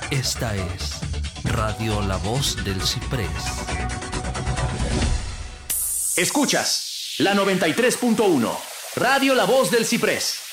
Esta es Radio La Voz del Ciprés. Escuchas la 93.1, Radio La Voz del Ciprés.